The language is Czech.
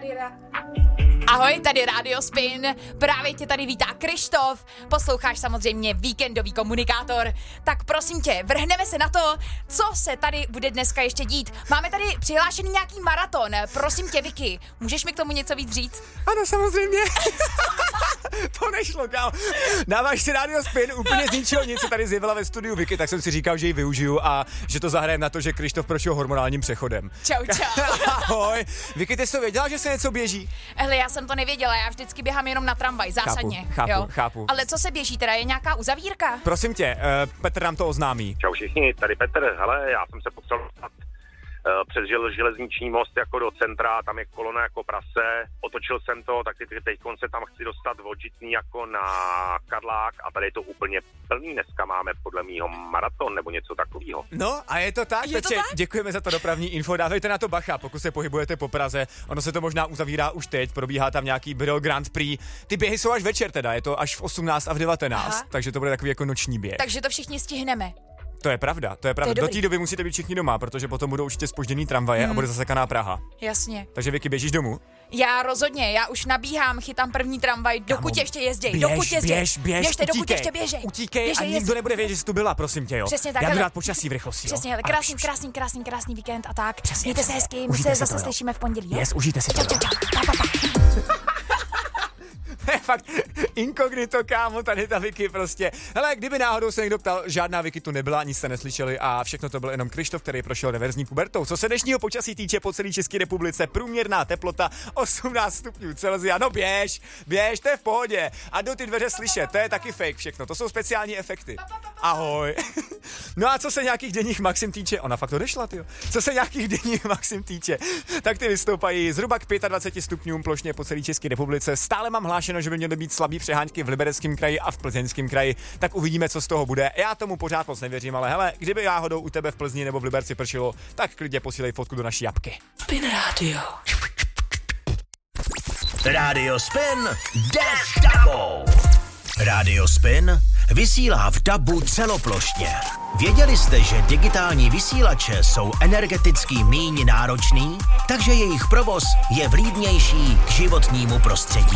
Ahoj, tady Radio Spin, právě tě tady vítá Krištof, posloucháš samozřejmě víkendový komunikátor, tak prosím tě, vrhneme se na to, co se tady bude dneska ještě dít. Máme tady přihlášený nějaký maraton, prosím tě, Vicky, můžeš mi k tomu něco víc říct? Ano, samozřejmě. To nešlo, kámo. Dáváš si Radio Spin, úplně z ničeho nic se tady zjevila ve studiu Vicky, tak jsem si říkal, že ji využiju a že to zahrajem na to, že Krištof prošel hormonálním přechodem. Čau. Ahoj. Vicky, ty jsi to věděla, že se něco běží? Hele, já jsem to nevěděla, já vždycky běhám jenom na tramvaj, zásadně. Chápu. Ale co se běží teda, je nějaká uzavírka? Prosím tě, Petr nám to oznámí. Čau všichni, tady Petr, hele, já jsem se potřeboval dostat přes železniční most jako do centra, tam je kolona jako prase, otočil jsem to, tak teď se tam chci dostat od Žitný jako na Karlák a tady je to úplně plný, dneska máme podle mýho maraton nebo něco takového. No a je to tak, Petře, děkujeme za to dopravní info, dávejte na to bacha, pokud se pohybujete po Praze, ono se to možná uzavírá už teď, probíhá tam nějaký Brno Grand Prix, ty běhy jsou až večer teda, je to až v 18 a v 19, Aha. takže to bude takový jako noční běh. Takže to všichni stihneme. To je pravda. Do té doby musíte být všichni doma, protože potom budou určitě zpožděný tramvaje a bude zasekaná Praha. Jasně. Takže Vicky, běžíš domů? Já rozhodně, já už nabíhám, chytám první tramvaj, dokud ještě jezdí. Běžte, dokud ještě běžej. Utíkej a nikdo nebude vědět, že jsi tu byla, prosím tě, jo. Přesně tak. Já budu rád počasí v rychlosti, jo. Přesně, ale krásný víkend a tak. Přesně, Mějte se hezky, my užijte se si zase to, jo. slyšíme v pondělí, jo? Yes, užijte si to. Čau. Pa. Fakt inkognito, kámo, tady ta Vicky prostě. Hele, kdyby náhodou se někdo ptal, žádná Vicky tu nebyla, nic jste neslyšeli a všechno to byl jenom Krištof, který prošel reverzní pubertou. Co se dnešního počasí týče po celé České republice, průměrná teplota 18 stupňů Celsia. No běž, to je v pohodě. A do ty dveře slyšet, to je taky fake všechno, to jsou speciální efekty. Ahoj. No a co se nějakých denních maxim týče, ona fakt odešla, tyjo. Co se nějakých denních maxim týče, tak ty vystoupají zhruba k 25 stupňům plošně po celé České republice. Stále mám hlášeno, že by měly být slabý přehánky v Libereckém kraji a v Plzeňském kraji, tak uvidíme, co z toho bude. Já tomu pořád moc nevěřím, ale hele, kdyby náhodou u tebe v Plzni nebo v Liberci pršilo, tak klidně posílej fotku do naší apky. Spin Radio. Radio Spin jde s tebou. Radio Spin vysílá v dabu celoplošně. Věděli jste, že digitální vysílače jsou energeticky míň náročný, takže jejich provoz je vlídnější k životnímu prostředí?